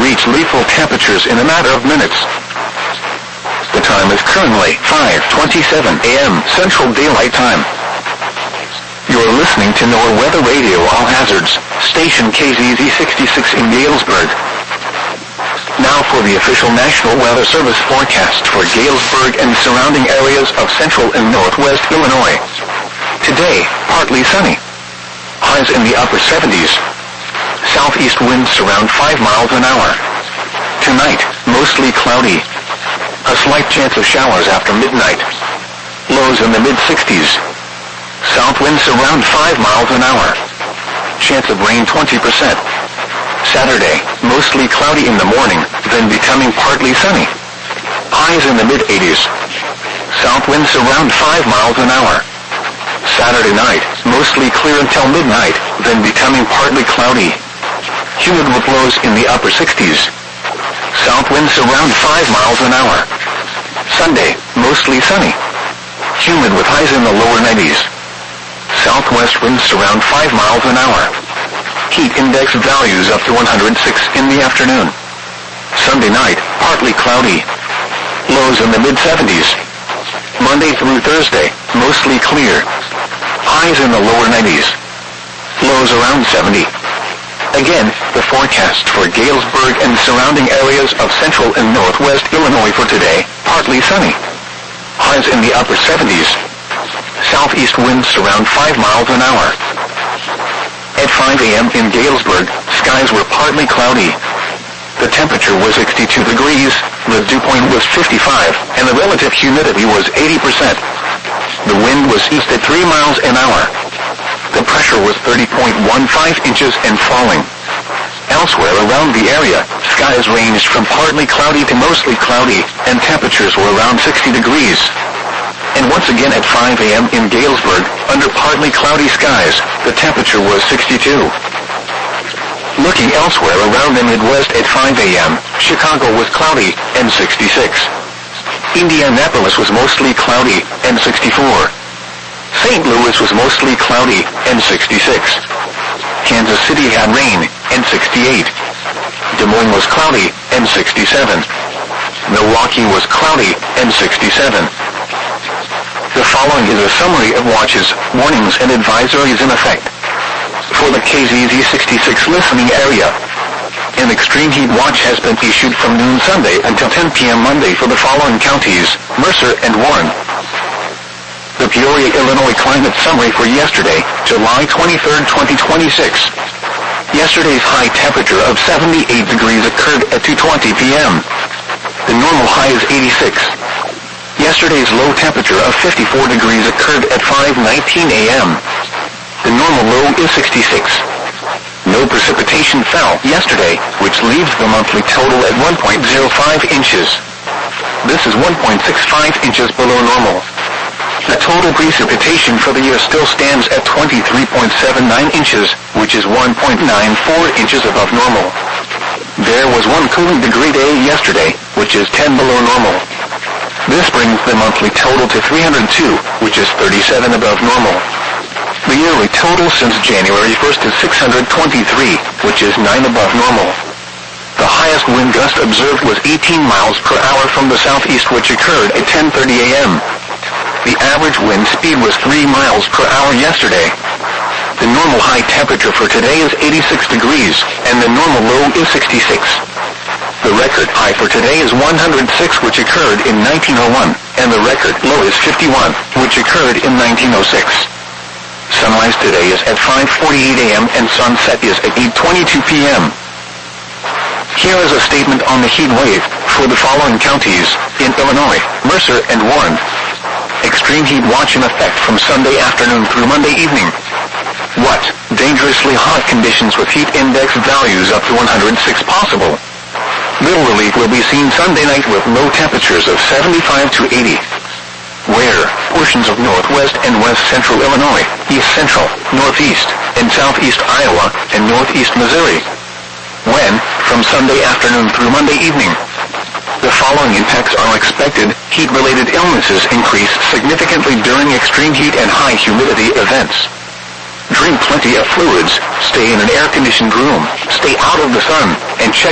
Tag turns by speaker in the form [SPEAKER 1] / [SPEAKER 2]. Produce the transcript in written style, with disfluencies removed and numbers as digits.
[SPEAKER 1] reach lethal temperatures in a matter of minutes. The time is currently 5:27 a.m. Central Daylight Time. You're listening to NOAA Weather Radio All Hazards, station KZZ 66 in Galesburg. Now for the official National Weather Service forecast for Galesburg and surrounding areas of central and northwest Illinois. Today, partly sunny. Highs in the upper 70s. Southeast winds around 5 miles an hour. Tonight, mostly cloudy. A slight chance of showers after midnight. Lows in the mid-60s. South winds around 5 miles an hour. Chance of rain 20%. Saturday, mostly cloudy in the morning, then becoming partly sunny. Highs in the mid-80s. South winds around 5 miles an hour. Saturday night, mostly clear until midnight, then becoming partly cloudy. Humid with lows in the upper 60s. South winds around 5 miles an hour. Sunday, mostly sunny. Humid with highs in the lower 90s. Southwest winds around 5 miles an hour. Heat index values up to 106 in the afternoon. Sunday night, partly cloudy. Lows in the mid-70s. Monday through Thursday, mostly clear. Highs in the lower 90s. Lows around 70. Again, the forecast for Galesburg and surrounding areas of central and northwest Illinois for today, partly sunny. Highs in the upper 70s. Southeast winds around 5 miles an hour. At 5 a.m. in Galesburg, skies were partly cloudy. The temperature was 62 degrees, the dew point was 55, and the relative humidity was 80%. The wind was east at 3 miles an hour. The pressure was 30.15 inches and falling. Elsewhere around the area, skies ranged from partly cloudy to mostly cloudy, and temperatures were around 60 degrees. And once again at 5 a.m. in Galesburg, under partly cloudy skies, the temperature was 62. Looking elsewhere around the Midwest at 5 a.m., Chicago was cloudy, and 66. Indianapolis was mostly cloudy, and 64. St. Louis was mostly cloudy, and 66. Kansas City had rain, and 68. Des Moines was cloudy, and 67. Milwaukee was cloudy, and 67. The following is a summary of watches, warnings, and advisories in effect. For the KZZ 66 listening area, an extreme heat watch has been issued from noon Sunday until 10 p.m. Monday for the following counties, Mercer and Warren. The Peoria, Illinois climate summary for yesterday, July 23, 2026. Yesterday's high temperature of 78 degrees occurred at 2:20 p.m. The normal high is 86. Yesterday's low temperature of 54 degrees occurred at 5:19 a.m. The normal low is 66. No precipitation fell yesterday, which leaves the monthly total at 1.05 inches. This is 1.65 inches below normal. The total precipitation for the year still stands at 23.79 inches, which is 1.94 inches above normal. There was one cooling degree day yesterday, which is 10 below normal. This brings the monthly total to 302, which is 37 above normal. The yearly total since January 1st is 623, which is 9 above normal. The highest wind gust observed was 18 miles per hour from the southeast, which occurred at 10:30 a.m. The average wind speed was 3 miles per hour yesterday. The normal high temperature for today is 86 degrees, and the normal low is 66. The record high for today is 106, which occurred in 1901, and the record low is 51, which occurred in 1906. Sunrise today is at 5:48 a.m. and sunset is at 8:22 p.m. Here is a statement on the heat wave for the following counties in Illinois, Mercer and Warren. Extreme heat watch in effect from Sunday afternoon through Monday evening. What? Dangerously hot conditions with heat index values up to 106 possible. Little relief will be seen Sunday night with low temperatures of 75 to 80. Where? Portions of northwest and west central Illinois, east central, northeast, and southeast Iowa, and northeast Missouri. When? From Sunday afternoon through Monday evening. The following impacts are expected. Heat-related illnesses increase significantly during extreme heat and high humidity events. Drink plenty of fluids, stay in an air-conditioned room, stay out of the sun, and check